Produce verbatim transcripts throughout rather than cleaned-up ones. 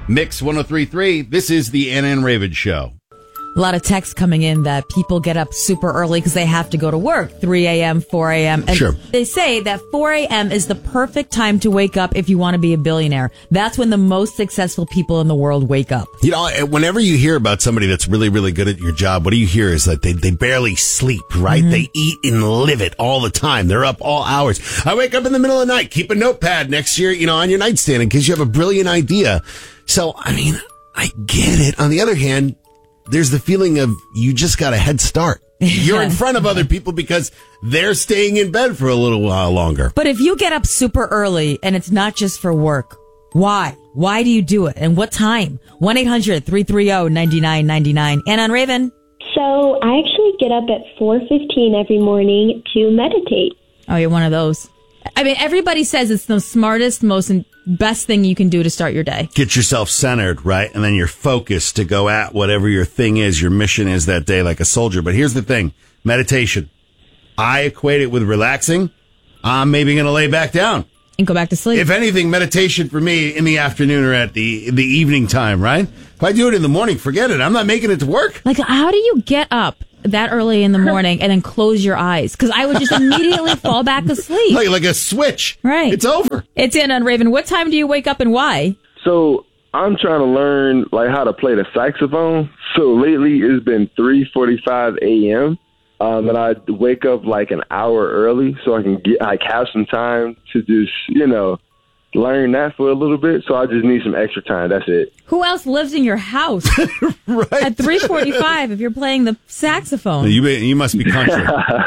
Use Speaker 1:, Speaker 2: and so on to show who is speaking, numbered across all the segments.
Speaker 1: Mix one oh three point three. This is the Anna and Raven Show.
Speaker 2: A lot of texts coming in that people get up super early because they have to go to work, three a.m., four a.m. And
Speaker 1: sure.
Speaker 2: They say that four a.m. is the perfect time to wake up if you want to be a billionaire. That's when the most successful people in the world wake up.
Speaker 1: You know, whenever you hear about somebody that's really, really good at your job, what do you hear is that they, they barely sleep, right? Mm-hmm. They eat and live it all the time. They're up all hours. I wake up in the middle of the night. Keep a notepad next year, you know, on your nightstand in case you have a brilliant idea. So, I mean, I get it. On the other hand, there's the feeling of you just got a head start. You're in front of other people because they're staying in bed for a little while longer.
Speaker 2: But if you get up super early and it's not just for work, why? Why do you do it? And what time? one eight hundred three three zero nine nine nine nine. And on Raven?
Speaker 3: So I actually get up at four fifteen every morning to meditate.
Speaker 2: Oh, you're one of those. I mean, everybody says it's the smartest, most best thing you can do to start your day.
Speaker 1: Get yourself centered, right? And then you're focused to go at whatever your thing is, your mission is that day like a soldier. But here's the thing. Meditation. I equate it with relaxing. I'm maybe going to lay back down.
Speaker 2: And go back to sleep.
Speaker 1: If anything, meditation for me in the afternoon or at the the evening time, right? If I do it in the morning, forget it. I'm not making it to work.
Speaker 2: Like, how do you get up that early in the morning and then close your eyes? Because I would just immediately fall back asleep.
Speaker 1: Like, like a switch.
Speaker 2: Right.
Speaker 1: It's over.
Speaker 2: It's in on Raven. What time do you wake up and why?
Speaker 4: So I'm trying to learn like how to play the saxophone. So lately it's been three forty-five a.m. Um, and I wake up like an hour early so I can get like have some time to just, you know, learn that for a little bit. So I just need some extra time. That's it.
Speaker 2: Who else lives in your house
Speaker 1: right.
Speaker 2: at three forty-five if you're playing the saxophone?
Speaker 1: You you must be country.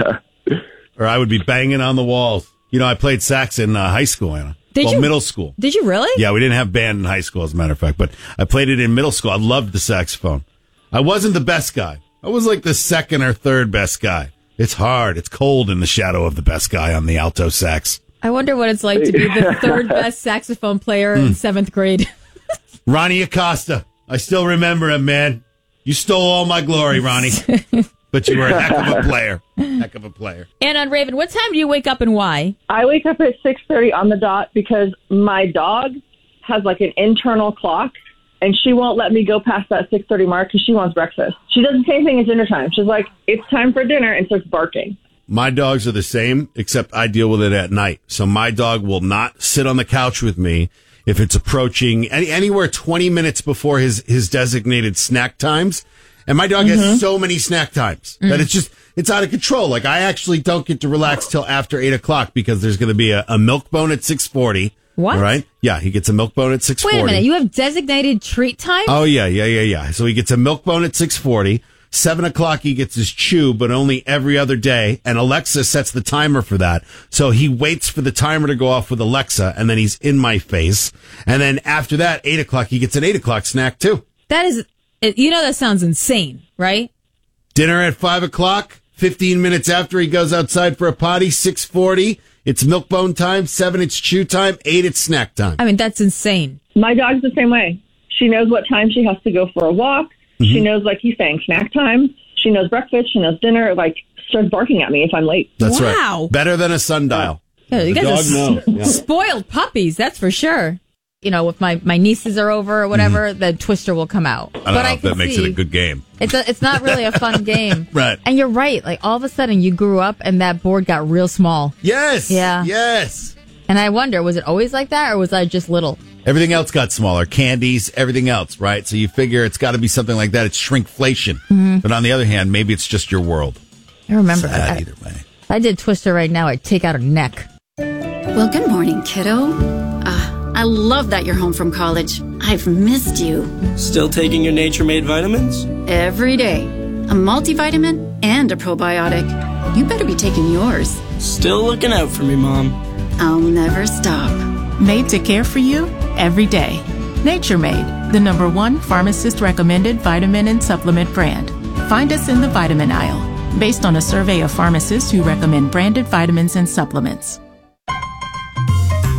Speaker 1: Or I would be banging on the walls. You know, I played sax in uh, high school, Anna.
Speaker 2: Did
Speaker 1: well,
Speaker 2: you?
Speaker 1: middle school.
Speaker 2: Did you really?
Speaker 1: Yeah, we didn't have band in high school, as a matter of fact, but I played it in middle school. I loved the saxophone. I wasn't the best guy. I was like the second or third best guy. It's hard. It's cold in the shadow of the best guy on the alto sax.
Speaker 2: I wonder what it's like to be the third best saxophone player in seventh grade.
Speaker 1: Ronnie Acosta. I still remember him, man. You stole all my glory, Ronnie. But you were a heck of a player. Heck of a player.
Speaker 2: And on Raven, what time do you wake up and why?
Speaker 5: I wake up at six thirty on the dot because my dog has like an internal clock, and she won't let me go past that six thirty mark because she wants breakfast. She does the same thing at dinner time. She's like, it's time for dinner, and starts barking.
Speaker 1: My dogs are the same, except I deal with it at night. So my dog will not sit on the couch with me if it's approaching any, anywhere twenty minutes before his, his designated snack times. And my dog mm-hmm. has so many snack times mm. that it's just, it's out of control. Like, I actually don't get to relax till after eight o'clock because there's going to be a, a milk bone at six forty.
Speaker 2: What?
Speaker 1: All right? Yeah, he gets a milk bone at six forty.
Speaker 2: Wait a minute, you have designated treat time?
Speaker 1: Oh, yeah, yeah, yeah, yeah. So he gets a milk bone at six forty. Seven o'clock, he gets his chew, but only every other day. And Alexa sets the timer for that. So he waits for the timer to go off with Alexa, and then he's in my face. And then after that, eight o'clock, he gets an eight o'clock snack, too.
Speaker 2: That is, you know, that sounds insane, right?
Speaker 1: Dinner at five o'clock, fifteen minutes after he goes outside for a potty, six forty. It's milk bone time. Seven, it's chew time. Eight, it's snack time.
Speaker 2: I mean, that's insane.
Speaker 5: My dog's the same way. She knows what time she has to go for a walk. Mm-hmm. She knows, like he's saying, snack time. She knows breakfast. She knows dinner. Like, starts barking at me if I'm late.
Speaker 1: That's
Speaker 2: wow.
Speaker 1: right. Wow. Better than a sundial.
Speaker 2: Yeah, you
Speaker 1: the
Speaker 2: guys
Speaker 1: dog
Speaker 2: are
Speaker 1: knows. Yeah.
Speaker 2: Spoiled puppies, that's for sure. You know, if my, my nieces are over or whatever, mm-hmm. the Twister will come out.
Speaker 1: I don't
Speaker 2: but
Speaker 1: know
Speaker 2: I
Speaker 1: if that
Speaker 2: see,
Speaker 1: makes it a good game.
Speaker 2: It's a, it's not really a fun game.
Speaker 1: Right.
Speaker 2: And you're right. Like, all of a sudden, you grew up and that board got real small.
Speaker 1: Yes.
Speaker 2: Yeah.
Speaker 1: Yes.
Speaker 2: And I wonder, was it always like that, or was I just little?
Speaker 1: Everything else got smaller. Candies, everything else, right? So you figure it's got to be something like that. It's shrinkflation. Mm-hmm. But on the other hand, maybe it's just your world.
Speaker 2: I remember
Speaker 1: Sad
Speaker 2: that.
Speaker 1: Either way.
Speaker 2: If I did Twister right now, I'd take out a neck.
Speaker 6: Well, good morning, kiddo. Uh, I love that you're home from college. I've missed you.
Speaker 7: Still taking your Nature Made vitamins?
Speaker 6: Every day. A multivitamin and a probiotic. You better be taking yours.
Speaker 7: Still looking out for me, Mom.
Speaker 6: I'll never stop.
Speaker 8: Made to care for you every day. Nature Made, the number one pharmacist-recommended vitamin and supplement brand. Find us in the vitamin aisle, based on a survey of pharmacists who recommend branded vitamins and supplements.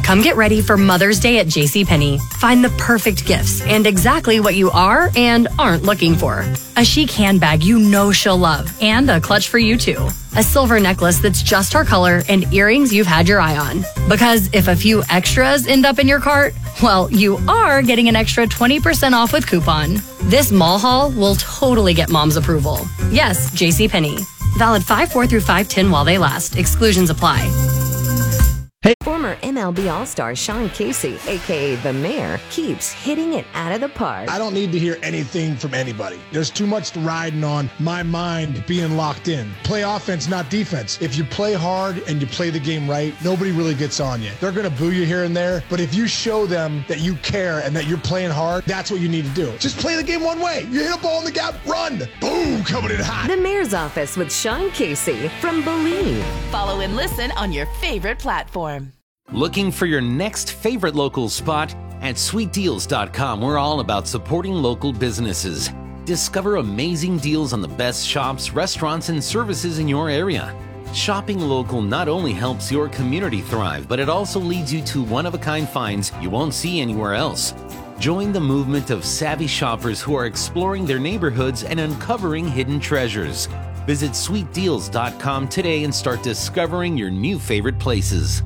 Speaker 9: Come get ready for Mother's Day at JCPenney. Find the perfect gifts and exactly what you are and aren't looking for. A chic handbag you know she'll love and a clutch for you too. A silver necklace that's just her color and earrings you've had your eye on. Because if a few extras end up in your cart, well, you are getting an extra twenty percent off with coupon. This mall haul will totally get mom's approval. Yes, JCPenney. Valid five four through five ten while they last. Exclusions apply.
Speaker 10: Former M L B All-Star Sean Casey, a k a. The Mayor, keeps hitting it out of the park.
Speaker 11: I don't need to hear anything from anybody. There's too much riding on my mind being locked in. Play offense, not defense. If you play hard and you play the game right, nobody really gets on you. They're going to boo you here and there, but if you show them that you care and that you're playing hard, that's what you need to do. Just play the game one way. You hit a ball in the gap, run. Boom, coming in hot.
Speaker 10: The Mayor's Office with Sean Casey from Believe.
Speaker 8: Follow and listen on your favorite platform.
Speaker 12: Looking for your next favorite local spot? At sweet deals dot com, we're all about supporting local businesses. Discover amazing deals on the best shops, restaurants, and services in your area. Shopping local not only helps your community thrive, but it also leads you to one-of-a-kind finds you won't see anywhere else. Join the movement of savvy shoppers who are exploring their neighborhoods and uncovering hidden treasures. Visit sweet deals dot com today and start discovering your new favorite places.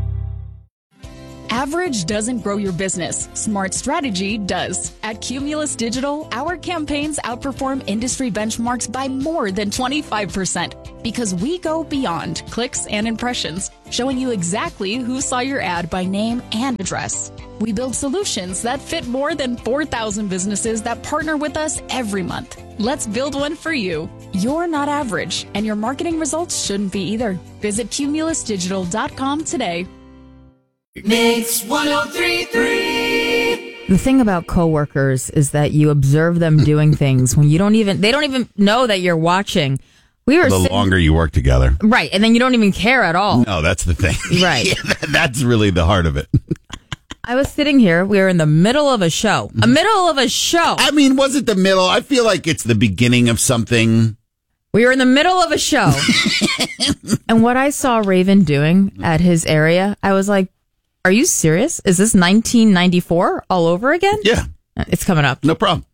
Speaker 13: Average doesn't grow your business. Smart strategy does. At Cumulus Digital, our campaigns outperform industry benchmarks by more than twenty-five percent because we go beyond clicks and impressions, showing you exactly who saw your ad by name and address. We build solutions that fit more than four thousand businesses that partner with us every month. Let's build one for you. You're not average, and your marketing results shouldn't be either. Visit cumulus digital dot com today.
Speaker 14: Mix one oh three point three.
Speaker 2: The thing about coworkers is that you observe them doing things when you don't even, they don't even know that you're watching. We were
Speaker 1: the
Speaker 2: sitting,
Speaker 1: longer you work together.
Speaker 2: Right. And then you don't even care at all.
Speaker 1: No, that's the thing.
Speaker 2: Right.
Speaker 1: Yeah, that's really the heart of it.
Speaker 2: I was sitting here. We were in the middle of a show. A middle of a show.
Speaker 1: I mean, was it the middle? I feel like it's the beginning of something.
Speaker 2: We were in the middle of a show. And what I saw Raven doing at his area, I was like, are you serious? Is this nineteen ninety-four all over again?
Speaker 1: Yeah.
Speaker 2: It's coming up.
Speaker 1: No problem.